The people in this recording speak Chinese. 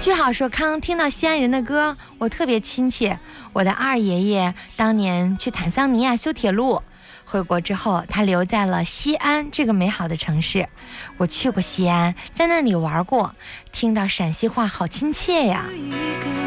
句好说康听到西安人的歌，我特别亲切。我的二爷爷当年去坦桑尼亚修铁路，回国之后他留在了西安这个美好的城市。我去过西安，在那里玩过，听到陕西话好亲切呀。